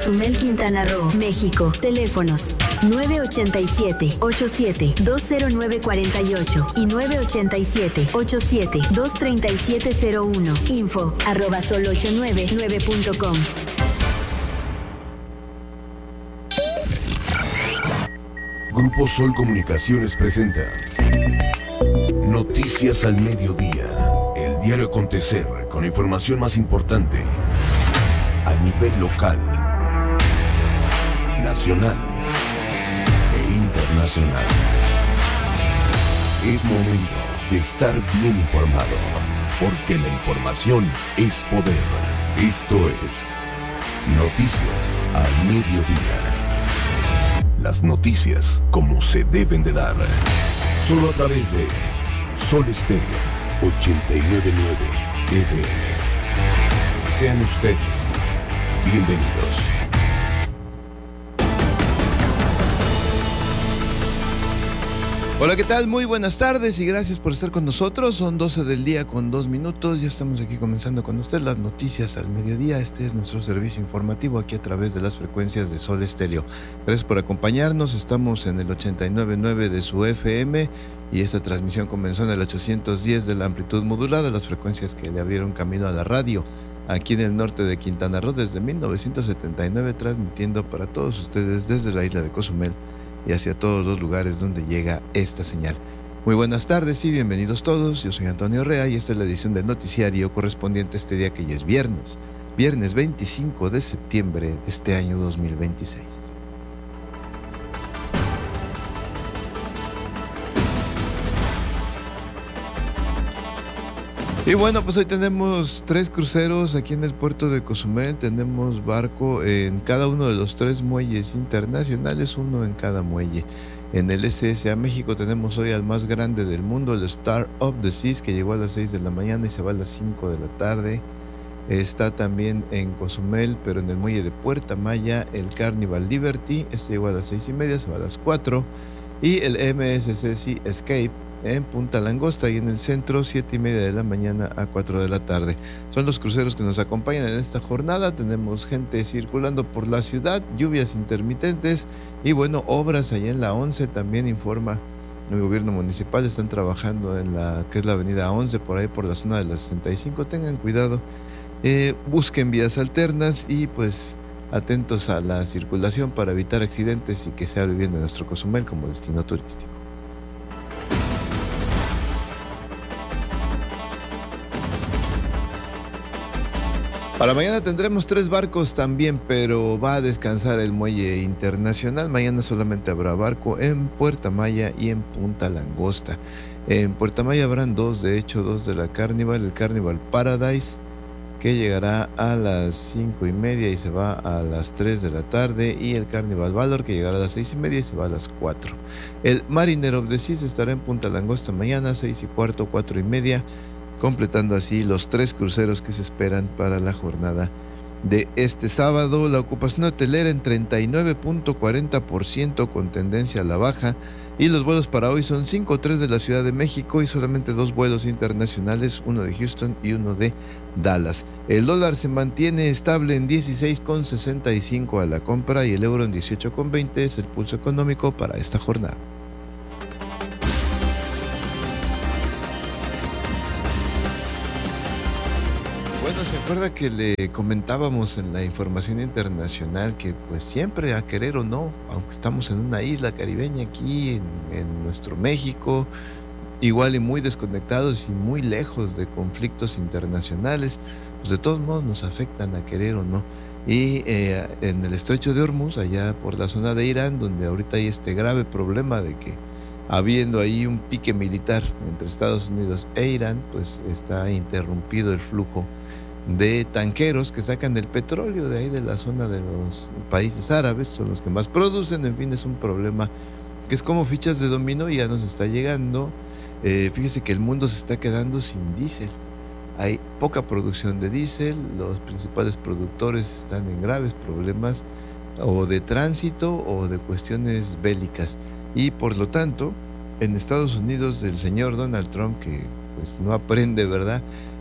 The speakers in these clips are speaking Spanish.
Cozumel, Quintana Roo, México. Teléfonos 987-87-20948 y 987-87-23701. info@sol899.com. Grupo Sol Comunicaciones presenta Noticias al Mediodía, el diario acontecer con la información más importante a nivel local, nacional e internacional. Es momento de estar bien informado, porque la información es poder. Esto es Noticias al Mediodía. Las noticias como se deben de dar. Solo a través de Sol Estéreo 89.9 FM. Sean ustedes bienvenidos. Hola, ¿qué tal? Muy buenas tardes y gracias por estar con nosotros. Son 12 del día con 2 minutos. Ya estamos aquí comenzando con usted las noticias al mediodía. Este es nuestro servicio informativo aquí a través de las frecuencias de Sol Estéreo. Gracias por acompañarnos. Estamos en el 89.9 de su FM y esta transmisión comenzó en el 810 de la amplitud modulada, las frecuencias que le abrieron camino a la radio aquí en el norte de Quintana Roo desde 1979, transmitiendo para todos ustedes desde la isla de Cozumel y hacia todos los lugares donde llega esta señal. Muy buenas tardes y bienvenidos todos. Yo soy Antonio Rea y esta es la edición del noticiario correspondiente a este día, que ya es viernes 25 de septiembre de este año 2026. Y bueno, pues hoy tenemos 3 cruceros aquí en el puerto de Cozumel. Tenemos barco en cada uno de los 3 muelles internacionales, uno en cada muelle. En el SSA México tenemos hoy al más grande del mundo, el Star of the Seas, que llegó a las 6 de la mañana y se va a las 5 de la tarde. Está también en Cozumel, pero en el muelle de Puerta Maya, el Carnival Liberty. Este llegó a las 6:30, se va a las 4. Y el MSC Sea Escape en Punta Langosta y en el centro, 7:30 de la mañana a 4 de la tarde. Son los cruceros que nos acompañan en esta jornada. Tenemos gente circulando por la ciudad, lluvias intermitentes y bueno, obras allá en la 11, también informa el gobierno municipal. Están trabajando en la que es la avenida 11, por ahí por la zona de la 65. Tengan cuidado, busquen vías alternas y pues atentos a la circulación para evitar accidentes y que se hable bien de nuestro Cozumel como destino turístico. Para mañana tendremos 3 barcos también, pero va a descansar el muelle internacional. Mañana solamente habrá barco en Puerta Maya y en Punta Langosta. En Puerta Maya habrán 2, de hecho 2 de la Carnival, el Carnival Paradise, que llegará a las 5:30 y se va a las 3 de la tarde, y el Carnival Valor, que llegará a las 6:30 y se va a las 4. El Mariner of the Seas estará en Punta Langosta mañana, 6:15, 4:30, completando así los 3 cruceros que se esperan para la jornada de este sábado. La ocupación hotelera en 39.40% con tendencia a la baja, y los vuelos para hoy son 5 o 3 de la Ciudad de México y solamente 2 vuelos internacionales, uno de Houston y uno de Dallas. El dólar se mantiene estable en 16,65 a la compra y el euro en 18,20 es el pulso económico para esta jornada. Bueno, ¿se acuerda que le comentábamos en la información internacional que pues siempre, a querer o no, aunque estamos en una isla caribeña aquí en nuestro México, igual y muy desconectados y muy lejos de conflictos internacionales, pues de todos modos nos afectan, a querer o no? Y en el estrecho de Hormuz, allá por la zona de Irán, donde ahorita hay este grave problema de que habiendo ahí un pique militar entre Estados Unidos e Irán, pues está interrumpido el flujo de tanqueros que sacan el petróleo de ahí de la zona de los países árabes, son los que más producen. En fin, es un problema que es como fichas de dominó y ya nos está llegando. Fíjese que el mundo se está quedando sin diésel. Hay poca producción de diésel, los principales productores están en graves problemas o de tránsito o de cuestiones bélicas, y por lo tanto en Estados Unidos el señor Donald Trump, que pues no aprende, ¿verdad?,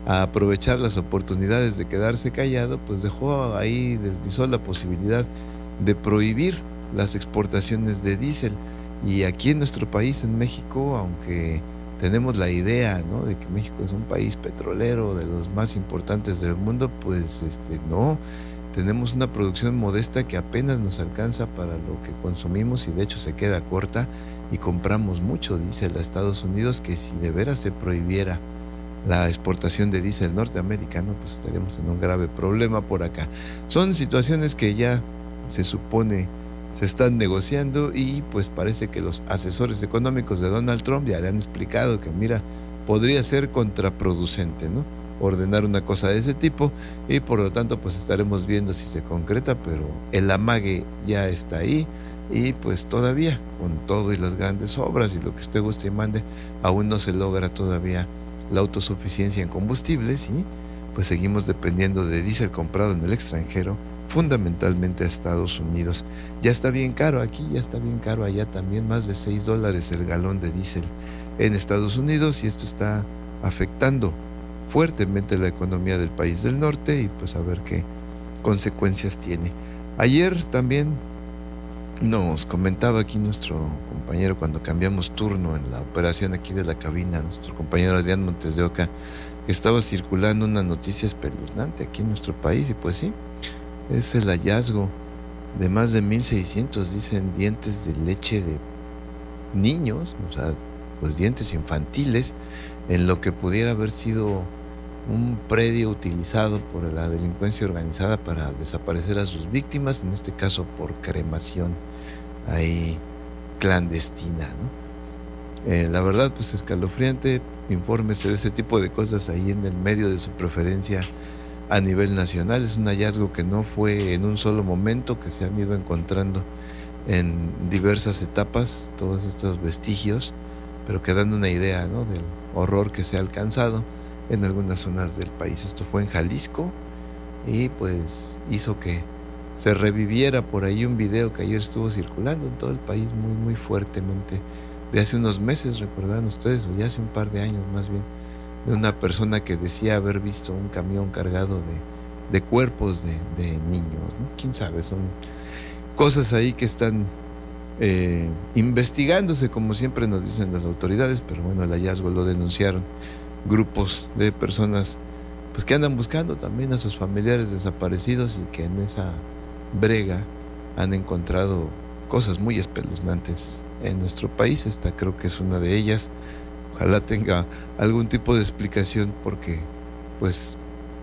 a aprovechar las oportunidades de quedarse callado, pues dejó ahí, deslizó la posibilidad de prohibir las exportaciones de diésel. Y aquí en nuestro país, en México, aunque tenemos la idea, ¿no?, de que México es un país petrolero de los más importantes del mundo, pues no, tenemos una producción modesta que apenas nos alcanza para lo que consumimos y de hecho se queda corta, y compramos mucho diésel a Estados Unidos, que si de veras se prohibiera la exportación de diésel norteamericano, pues estaríamos en un grave problema por acá. Son situaciones que ya se supone se están negociando, y pues parece que los asesores económicos de Donald Trump ya le han explicado que mira, podría ser contraproducente, ¿no?, ordenar una cosa de ese tipo, y por lo tanto pues estaremos viendo si se concreta, pero el amague ya está ahí, y pues todavía con todo y las grandes obras y lo que usted guste y mande, aún no se logra todavía la autosuficiencia en combustibles, y pues seguimos dependiendo de diésel comprado en el extranjero, fundamentalmente a Estados Unidos. Ya está bien caro aquí, ya está bien caro allá también, más de $6 el galón de diésel en Estados Unidos, y esto está afectando fuertemente la economía del país del norte, y pues a ver qué consecuencias tiene. Ayer también nos comentaba aquí nuestro compañero, cuando cambiamos turno en la operación aquí de la cabina, nuestro compañero Adrián Montes de Oca, que estaba circulando una noticia espeluznante aquí en nuestro país, y pues sí, es el hallazgo de más de 1,600, dicen, dientes de leche de niños, o sea, pues dientes infantiles, en lo que pudiera haber sido un predio utilizado por la delincuencia organizada para desaparecer a sus víctimas, en este caso por cremación ahí clandestina, ¿no? La verdad, pues escalofriante. Infórmese de ese tipo de cosas ahí en el medio de su preferencia a nivel nacional. Es un hallazgo que no fue en un solo momento, que se han ido encontrando en diversas etapas todos estos vestigios, pero que dan una idea, ¿no?, del horror que se ha alcanzado en algunas zonas del país. Esto fue en Jalisco, y pues hizo que se reviviera por ahí un video que ayer estuvo circulando en todo el país muy, muy fuertemente, de hace unos meses, recordarán ustedes, o ya hace un par de años más bien, de una persona que decía haber visto un camión cargado de cuerpos de niños, ¿no? Quién sabe, son cosas ahí que están investigándose, como siempre nos dicen las autoridades, pero bueno, el hallazgo lo denunciaron grupos de personas pues que andan buscando también a sus familiares desaparecidos, y que en esa brega han encontrado cosas muy espeluznantes en nuestro país. Esta creo que es una de ellas. Ojalá tenga algún tipo de explicación, porque pues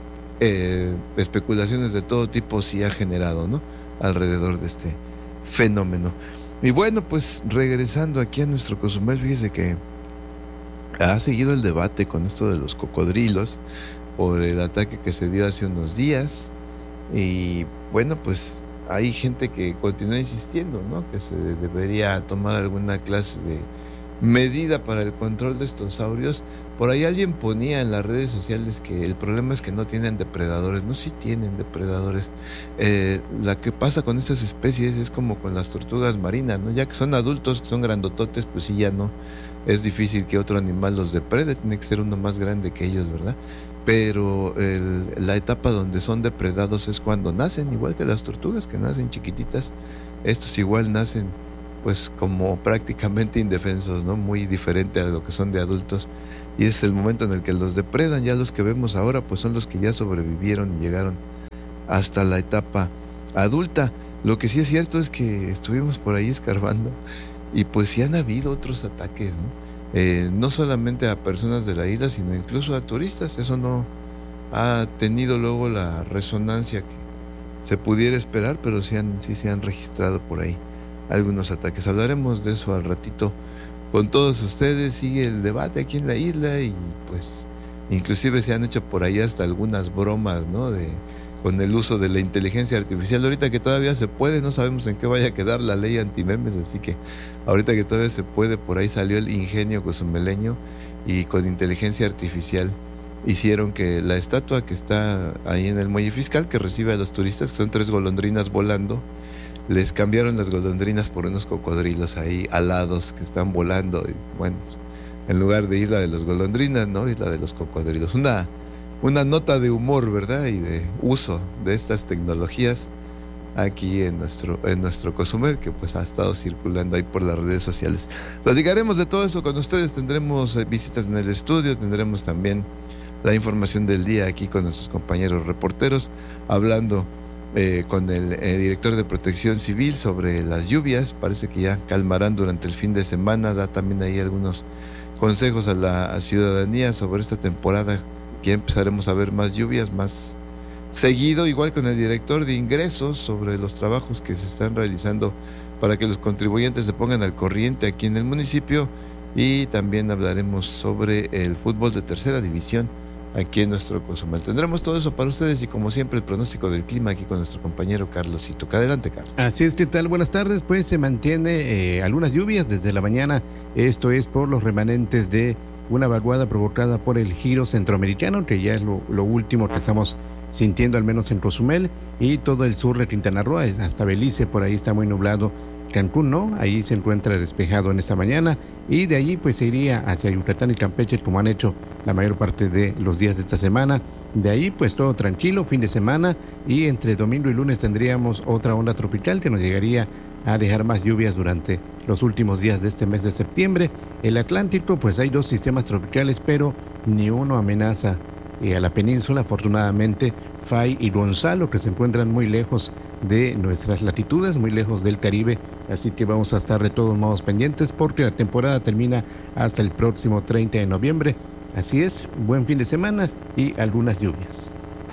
especulaciones de todo tipo sí ha generado, ¿no?, alrededor de este fenómeno. Y bueno, pues regresando aquí a nuestro Cozumel, fíjese que ha seguido el debate con esto de los cocodrilos por el ataque que se dio hace unos días, y bueno, pues hay gente que continúa insistiendo, ¿no?, que se debería tomar alguna clase de medida para el control de estos saurios. Por ahí alguien ponía en las redes sociales que el problema es que no tienen depredadores. No, sí tienen depredadores. La que pasa con estas especies es como con las tortugas marinas, ¿no? Ya que son adultos, que son grandototes, pues sí, ya no es difícil que otro animal los deprede, tiene que ser uno más grande que ellos, ¿verdad? Pero la etapa donde son depredados es cuando nacen, igual que las tortugas, que nacen chiquititas. Estos igual nacen pues como prácticamente indefensos, ¿no? Muy diferente a lo que son de adultos, y es el momento en el que los depredan. Ya los que vemos ahora pues son los que ya sobrevivieron y llegaron hasta la etapa adulta. Lo que sí es cierto es que estuvimos por ahí escarbando, y pues sí han habido otros ataques, ¿no? No solamente a personas de la isla, sino incluso a turistas. Eso no ha tenido luego la resonancia que se pudiera esperar, pero sí se han registrado por ahí algunos ataques. Hablaremos de eso al ratito con todos ustedes. Sigue el debate aquí en la isla, y pues inclusive se han hecho por ahí hasta algunas bromas, ¿no?, con el uso de la inteligencia artificial. Ahorita que todavía se puede, no sabemos en qué vaya a quedar la ley antimemes, así que ahorita que todavía se puede, por ahí salió el ingenio cozumeleño, y con inteligencia artificial hicieron que la estatua que está ahí en el muelle fiscal, que recibe a los turistas, que son 3 golondrinas volando, les cambiaron las golondrinas por unos cocodrilos ahí alados que están volando. Y bueno, en lugar de isla de las golondrinas, ¿no?, isla de los cocodrilos. Una una nota de humor, ¿verdad? Y de uso de estas tecnologías aquí en nuestro Cozumel, que pues ha estado circulando ahí por las redes sociales. Platicaremos de todo eso con ustedes, tendremos visitas en el estudio, tendremos también la información del día aquí con nuestros compañeros reporteros, hablando con el director de Protección Civil sobre las lluvias. Parece que ya calmarán durante el fin de semana, da también ahí algunos consejos a la ciudadanía sobre esta temporada, que empezaremos a ver más lluvias, más seguido, igual con el director de Ingresos sobre los trabajos que se están realizando para que los contribuyentes se pongan al corriente aquí en el municipio, y también hablaremos sobre el fútbol de tercera división aquí en nuestro Cozumel. Tendremos todo eso para ustedes y como siempre el pronóstico del clima aquí con nuestro compañero Carlos Ituca. Adelante, Carlos. Así es, ¿qué tal? Buenas tardes. Pues se mantiene algunas lluvias desde la mañana, esto es por los remanentes de una vaguada provocada por el giro centroamericano, que ya es lo último que estamos sintiendo al menos en Cozumel y todo el sur de Quintana Roo, hasta Belice, por ahí está muy nublado. Cancún no, ahí se encuentra despejado en esta mañana, y de allí pues se iría hacia Yucatán y Campeche como han hecho la mayor parte de los días de esta semana. De ahí pues todo tranquilo, fin de semana, y entre domingo y lunes tendríamos otra onda tropical que nos llegaría a dejar más lluvias durante los últimos días de este mes de septiembre. El Atlántico pues hay 2 sistemas tropicales, pero ni uno amenaza a la península, afortunadamente. Fay y Gonzalo, que se encuentran muy lejos de nuestras latitudes, muy lejos del Caribe, así que vamos a estar de todos modos pendientes porque la temporada termina hasta el próximo 30 de noviembre. Así es, buen fin de semana y algunas lluvias.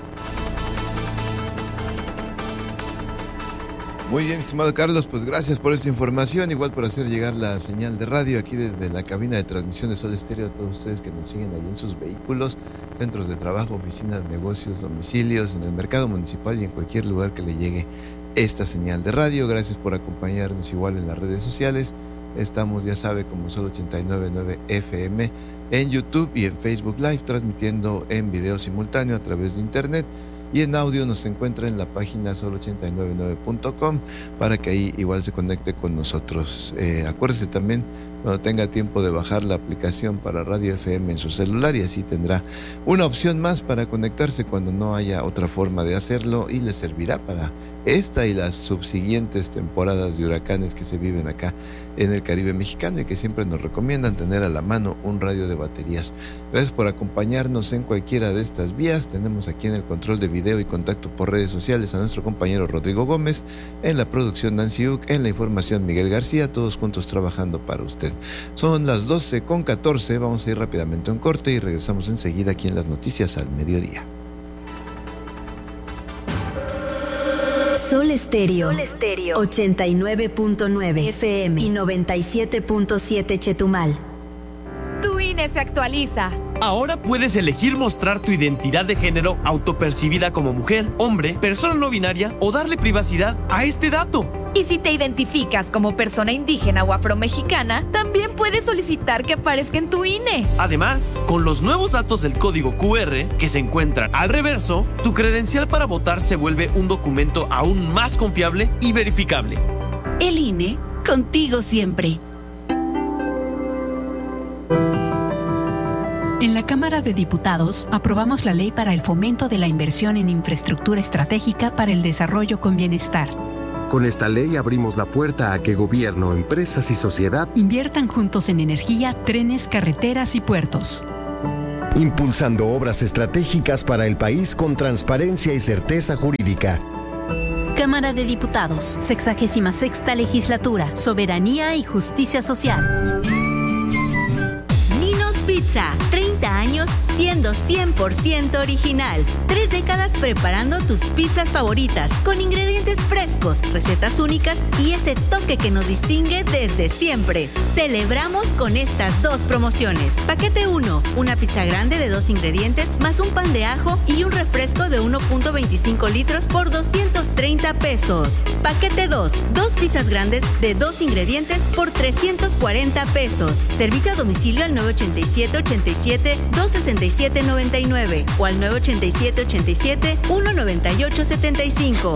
Muy bien, estimado Carlos, pues gracias por esta información, igual por hacer llegar la señal de radio aquí desde la cabina de transmisión de Sol Estéreo a todos ustedes que nos siguen ahí en sus vehículos, centros de trabajo, oficinas, negocios, domicilios, en el mercado municipal y en cualquier lugar que le llegue esta señal de radio. Gracias por acompañarnos igual en las redes sociales. Estamos, ya sabe, como Sol 89.9 FM en YouTube y en Facebook Live, transmitiendo en video simultáneo a través de internet. Y en audio nos encuentra en la página sol899.com para que ahí igual se conecte con nosotros. Acuérdese también, cuando tenga tiempo, de bajar la aplicación para Radio FM en su celular, y así tendrá una opción más para conectarse cuando no haya otra forma de hacerlo, y le servirá para esta y las subsiguientes temporadas de huracanes que se viven acá en el Caribe mexicano y que siempre nos recomiendan tener a la mano un radio de baterías. Gracias por acompañarnos en cualquiera de estas vías. Tenemos aquí en el control de video y contacto por redes sociales a nuestro compañero Rodrigo Gómez, en la producción Nancy Uc, en la información Miguel García, todos juntos trabajando para usted. Son las 12:14, vamos a ir rápidamente a un corte y regresamos enseguida aquí en las noticias al mediodía. Sol Estéreo 89.9 FM y 97.7 Chetumal. Tu INE se actualiza. Ahora puedes elegir mostrar tu identidad de género autopercibida como mujer, hombre, persona no binaria o darle privacidad a este dato. Y si te identificas como persona indígena o afromexicana, también puedes solicitar que aparezca en tu INE. Además, con los nuevos datos del código QR que se encuentran al reverso, tu credencial para votar se vuelve un documento aún más confiable y verificable. El INE, contigo siempre. En la Cámara de Diputados aprobamos la Ley para el Fomento de la Inversión en Infraestructura Estratégica para el Desarrollo con Bienestar. Con esta ley abrimos la puerta a que gobierno, empresas y sociedad inviertan juntos en energía, trenes, carreteras y puertos. Impulsando obras estratégicas para el país con transparencia y certeza jurídica. Cámara de Diputados, 66ª Legislatura, Soberanía y Justicia Social. Pizza, 30 años siendo 100% original. 3 décadas preparando tus pizzas favoritas con ingredientes frescos, recetas únicas y ese toque que nos distingue desde siempre. Celebramos con estas 2 promociones. Paquete 1, una pizza grande de 2 ingredientes más un pan de ajo y un refresco de 1.25 litros por 230 pesos. Paquete 2, 2 pizzas grandes de 2 ingredientes por 340 pesos. Servicio a domicilio al 987-87-267-99 o al 987-87-198-75.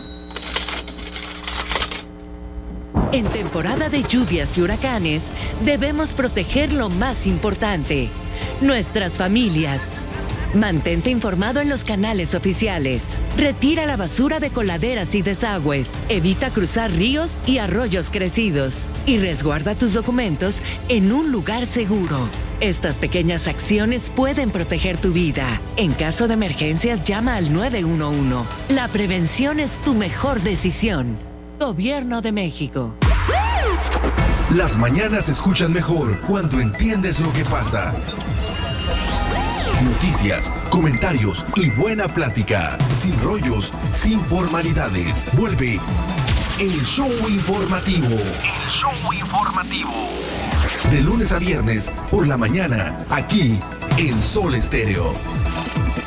En temporada de lluvias y huracanes, debemos proteger lo más importante, nuestras familias. Mantente informado en los canales oficiales. Retira la basura de coladeras y desagües. Evita cruzar ríos y arroyos crecidos. Y resguarda tus documentos en un lugar seguro. Estas pequeñas acciones pueden proteger tu vida. En caso de emergencias, llama al 911. La prevención es tu mejor decisión. Gobierno de México. Las mañanas se escuchan mejor cuando entiendes lo que pasa. Noticias, comentarios y buena plática. Sin rollos, sin formalidades. Vuelve el show informativo. El show informativo. De lunes a viernes, por la mañana, aquí en Sol Estéreo.